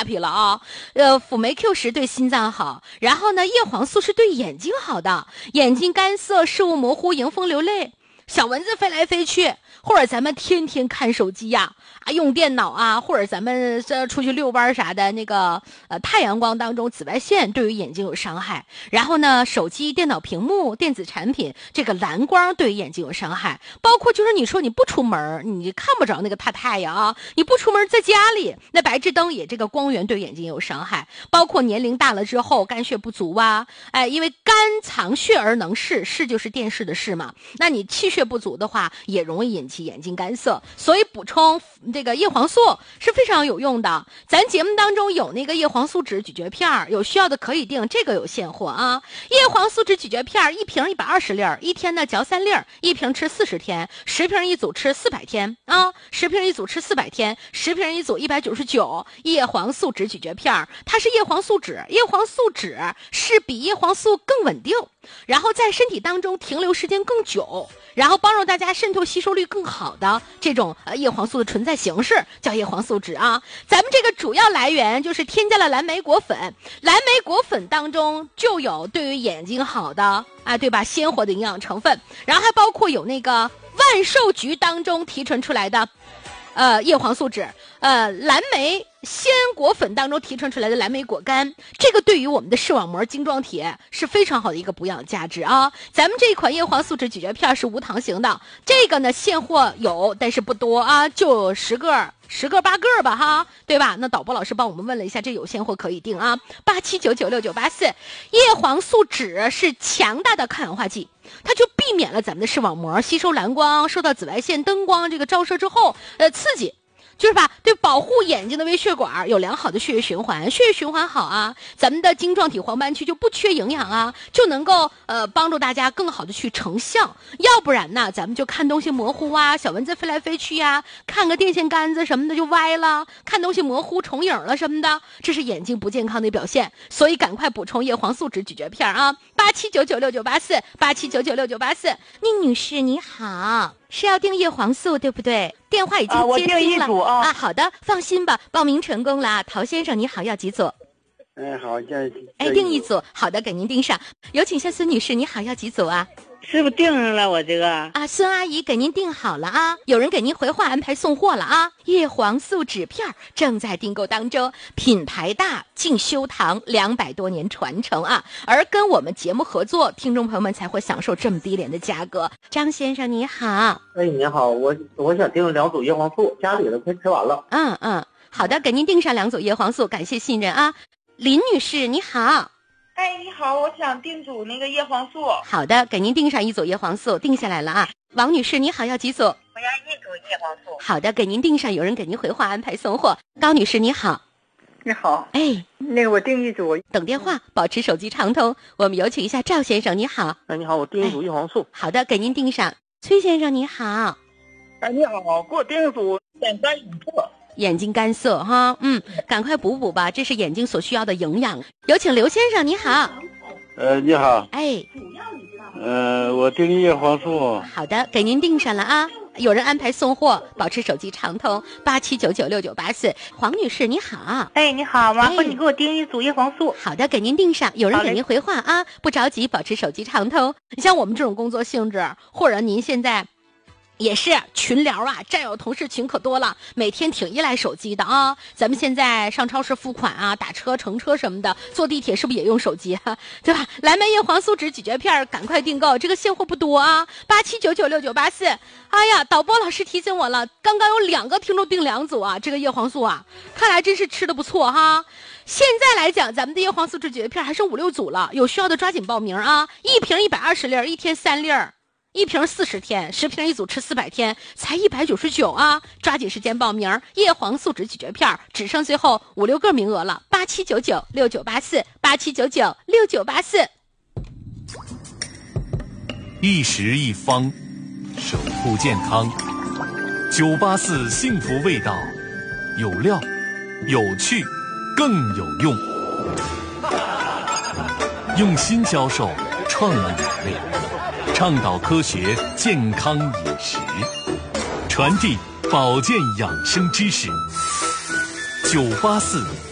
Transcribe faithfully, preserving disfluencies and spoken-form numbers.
happy 了啊。呃，辅酶 Q 十对心脏好，然后呢，叶黄素是对眼睛好的，眼睛干涩、视物模糊、迎风流泪。小蚊子飞来飞去，或者咱们天天看手机呀、啊，啊，用电脑啊，或者咱们这出去遛弯啥的，那个呃太阳光当中紫外线对于眼睛有伤害。然后呢，手机、电脑屏幕、电子产品这个蓝光对于眼睛有伤害。包括就是你说你不出门，你看不着那个大太阳啊，你不出门在家里，那白炽灯也这个光源对眼睛有伤害。包括年龄大了之后肝血不足啊，哎，因为肝藏血而能视，视就是电视的视嘛，那你气血不足的话，也容易引起眼睛干涩，所以补充这个叶黄素是非常有用的。咱节目当中有那个叶黄素酯咀嚼片，有需要的可以订，这个有现货啊。叶黄素酯咀嚼片一瓶一百二十粒，一天呢嚼三粒，一瓶吃四十天，十瓶一组吃四百天啊，十瓶一组吃四百天，十瓶一组一百九十九。叶黄素酯咀嚼片，它是叶黄素酯，叶黄素酯是比叶黄素更稳定，然后在身体当中停留时间更久，然后帮助大家渗透吸收率更好的这种呃叶黄素的存在形式叫叶黄素酯啊。咱们这个主要来源就是添加了蓝莓果粉，蓝莓果粉当中就有对于眼睛好的啊，对吧？鲜活的营养成分，然后还包括有那个万寿菊当中提纯出来的呃叶黄素酯，呃蓝莓鲜果粉当中提纯出来的蓝莓果苷，这个对于我们的视网膜晶状体是非常好的一个补养价值啊。咱们这一款叶黄素酯咀嚼片是无糖型的，这个呢现货有，但是不多啊，就十个十个八个吧哈，对吧？那导播老师帮我们问了一下，这有现货可以订啊，八七九九六九八四。叶黄素酯是强大的抗氧化剂，它就避免了咱们的视网膜吸收蓝光，受到紫外线灯光这个照射之后呃刺激，就是吧，对保护眼睛的微血管有良好的血液循环，血液循环好啊，咱们的晶状体黄斑区就不缺营养啊，就能够呃帮助大家更好的去成像。要不然呢，咱们就看东西模糊啊，小蚊子飞来飞去呀、啊，看个电线杆子什么的就歪了，看东西模糊重影了什么的，这是眼睛不健康的表现。所以赶快补充叶黄素酯咀嚼片啊，八七九九六九八四，八七九九六九八四。宁女士你好，是要订叶黄素对不对？电话已经接听了啊, 啊, 啊，好的，放心吧，报名成功了啊。陶先生你好，要几组？ 哎，好，这哎，订一组，好的，给您订上。有请向孙女士，你好，要几组啊？ 是不是订上了我这个啊？孙阿姨给您订好了啊，有人给您回话安排送货了啊。叶黄素酯片正在订购当中，品牌大，净修堂两百多年传承啊，而跟我们节目合作，听众朋友们才会享受这么低廉的价格。张先生你好， 哎，你好，我我想订两组叶黄素，家里的快吃完了。 嗯嗯，好的，给您订上两组叶黄素，感谢信任啊。林女士你好。 哎，你好，我想订组那个叶黄素。 好的，给您订上一组叶黄素，定下来了啊。王女士你好，要几组？ 我要一组叶黄素。 好的，给您订上，有人给您回话安排送货。高女士你好。 你好， 哎， 那个我订一组， 等电话，保持手机畅通。我们有请一下赵先生，你好。 哎，你好，我订一组叶黄素、哎。 好的，给您订上。崔先生你好。 哎，你好，给我订一组碘酸饮特。 眼睛干涩哈，嗯，赶快补补吧，这是眼睛所需要的营养。有请刘先生，你好。 呃，你好。 哎， 呃，我订叶黄素。 好的，给您订上了啊。有人安排送货，保持手机畅通，八七九九六九八四。黄女士，你好。 哎，你好，麻烦你给我订一组叶黄素。 好的，给您订上，有人给您回话啊，不着急，保持手机畅通。像我们这种工作性质，或者您现在。也是群聊啊，战友同事群可多了，每天挺依赖手机的啊。咱们现在上超市付款啊，打车乘车什么的，坐地铁是不是也用手机啊？对吧？蓝莓叶黄素酯咀嚼片赶快订购，这个现货不多啊，八七九九六九八四。哎呀，导播老师提醒我了，刚刚有两个听众订两组啊，这个叶黄素啊，看来真是吃的不错哈。现在来讲，咱们的叶黄素酯咀嚼片还剩五六组了，有需要的抓紧报名啊，一瓶一百二十粒，一天三粒儿。一瓶四十天，十瓶一组吃四百天，才一百九十九啊！抓紧时间报名，叶黄素酯咀嚼片只剩最后五六个名额了，八七九九六九八四，八七九九六九八四。 一食一方，守护健康。九八四幸福味道，有料，有趣，更有用。用心销售，创意美味。倡导科学健康饮食，传递保健养生知识。九八四